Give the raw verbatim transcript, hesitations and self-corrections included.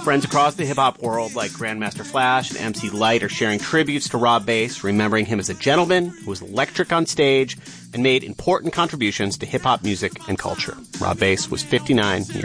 Friends across the hip-hop world like Grandmaster Flash and M C Lyte are sharing tributes to Rob Base, remembering him as a gentleman who was electric on stage and made important contributions to hip-hop music and culture. Rob Base was fifty-nine years